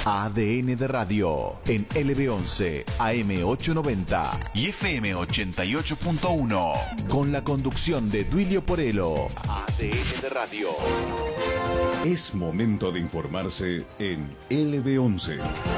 ADN de Radio en LB11, AM890 y FM88.1 con la conducción de Duilio Porello. ADN de Radio. Es momento de informarse en LB11.